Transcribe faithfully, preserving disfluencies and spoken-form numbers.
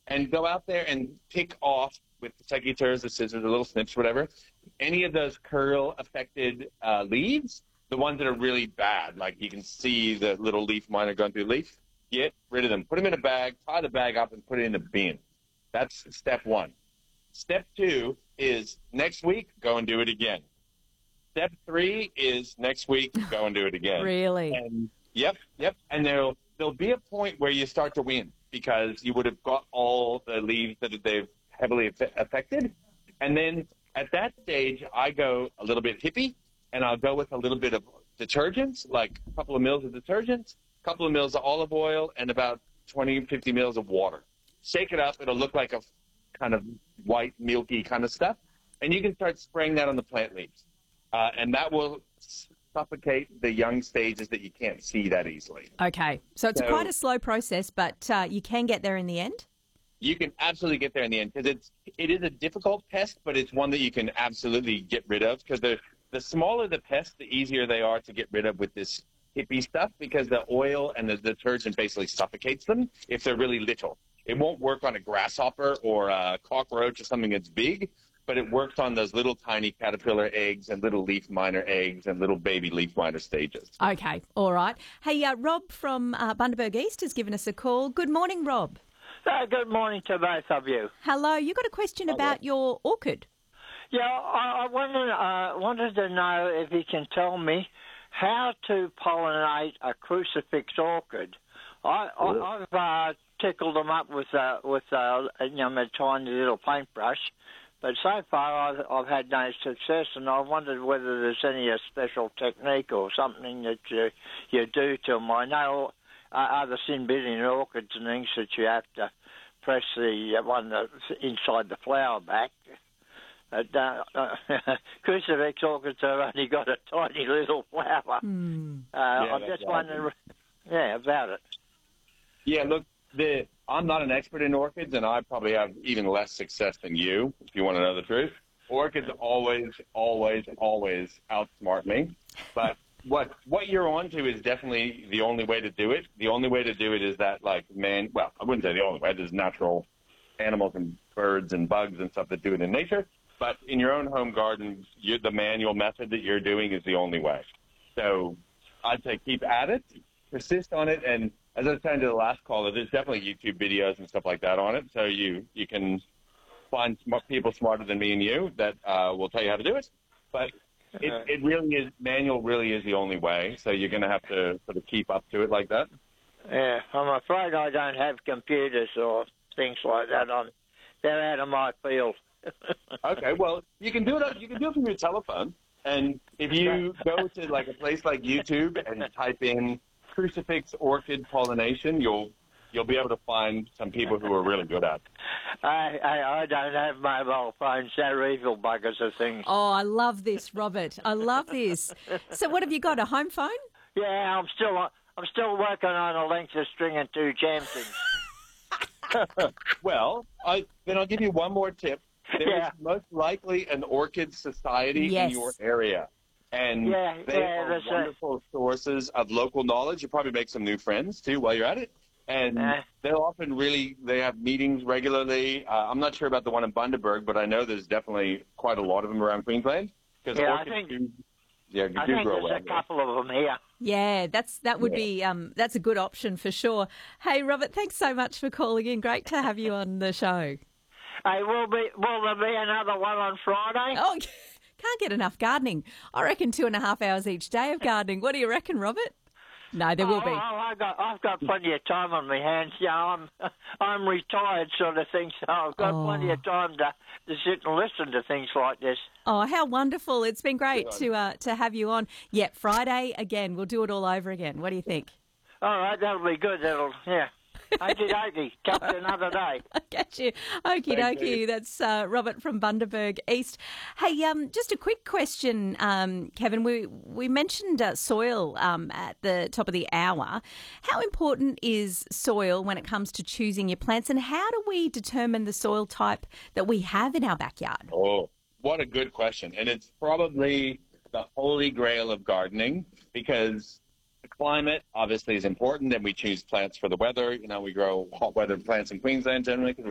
and go out there and pick off with the secateurs, the scissors, the little snips, whatever, any of those curl-affected uh, leaves, the ones that are really bad, like you can see the little leaf miner going through the leaf, get rid of them. Put them in a bag, tie the bag up, and put it in the bin. That's step one. Step two is next week, go and do it again. Step three is next week, go and do it again. Really? And, yep, yep. And there'll, there'll be a point where you start to win because you would have got all the leaves that they've heavily affected. And then at that stage, I go a little bit hippie, and I'll go with a little bit of detergents, like a couple of mils of detergents, a couple of mils of olive oil, and about twenty, fifty mils of water. Shake it up. It'll look like a kind of white, milky kind of stuff. And you can start spraying that on the plant leaves. Uh, and that will suffocate the young stages that you can't see that easily. Okay. So it's So- quite a slow process, but uh, you can get there in the end? You can absolutely get there in the end because it's it is a difficult pest, but it's one that you can absolutely get rid of because the the smaller the pest, the easier they are to get rid of with this hippie stuff because the oil and the detergent basically suffocates them if they're really little. It won't work on a grasshopper or a cockroach or something that's big, but it works on those little tiny caterpillar eggs and little leaf miner eggs and little baby leaf miner stages. Okay. All right. Hey, uh, Rob from uh, Bundaberg East has given us a call. Good morning, Rob. Uh, good morning to both of you. Hello. You got a question Hello. about your orchid? Yeah, I, I wanted, uh, wanted to know if you can tell me how to pollinate a crucifix orchid. I, I, I've uh, tickled them up with uh, with uh, you know, a tiny little paintbrush, but so far I've, I've had no success, and I wondered whether there's any uh, special technique or something that you, you do to them. I know uh, other Cymbidium orchids and things that you have to press the uh, one that's inside the flower back. But, uh, uh, crucifix orchids have only got a tiny little flower. Hmm. Uh, Yeah, I'm that's just right. wondering, yeah, about it. Yeah, look, the I'm not an expert in orchids, and I probably have even less success than you, if you want to know the truth. Orchids always, always, always outsmart me. But what what you're onto is definitely the only way to do it. The only way to do it is that, like, man, well, I wouldn't say the only way. There's natural animals and birds and bugs and stuff that do it in nature. But in your own home garden, you the manual method that you're doing is the only way. So I'd say keep at it, persist on it, and as I was saying to the last caller, there's definitely YouTube videos and stuff like that on it, so you, you can find smart people smarter than me and you that uh, will tell you how to do it. But it, it really is, manual really is the only way, so you're going to have to sort of keep up to it like that. Yeah, I'm afraid I don't have computers or things like that. I'm, they're out of my field. Okay, well, you can do it. You can do it from your telephone, and if you go to like a place like YouTube and type in crucifix orchid pollination, you'll you'll be able to find some people who are really good at it. I, I, I don't have mobile phones. They're evil buggers of things. Oh, I love this, Robert. I love this. So what have you got, a home phone? Yeah, I'm still I'm still working on a length of string and two jam things. Well, I, then I'll give you one more tip. There's Yeah. most likely an orchid society Yes. in your area. And Yeah, they yeah, are that's right. wonderful sources of local knowledge. You'll probably make some new friends, too, while you're at it. And Uh. they'll often really, they have meetings regularly. Uh, I'm not sure about the one in Bundaberg, but I know there's definitely quite a lot of them around Queensland. Because Yeah, I orchids think- do, yeah, I do think grow there's well a there. couple of them here. Yeah, that's that would Yeah. be um, that's a good option for sure. Hey, Robert, thanks so much for calling in. Great to have you on the show. Hey, will be will there be another one on Friday? Oh, can't get enough gardening. I reckon two and a half hours each day of gardening. What do you reckon, Robert? No, there will oh, be. Oh, I've got I've got plenty of time on my hands. Yeah, I'm I'm retired, sort of thing. So I've got Oh. plenty of time to to sit and listen to things like this. Oh, how wonderful. It's been great Good to uh, to have you on. Yeah, Friday again. We'll do it all over again. What do you think? All right, that'll be good. That'll yeah. Okie dokie. Catch you another day. I get you. Okie Thank dokie. you. That's uh, Robert from Bundaberg East. Hey, um, just a quick question, um, Kevin. We we mentioned uh, soil um, at the top of the hour. How important is soil when it comes to choosing your plants, and how do we determine the soil type that we have in our backyard? Oh, what a good question. And it's probably the holy grail of gardening because the climate obviously is important. Then we choose plants for the weather. You know, we grow hot weather plants in Queensland generally because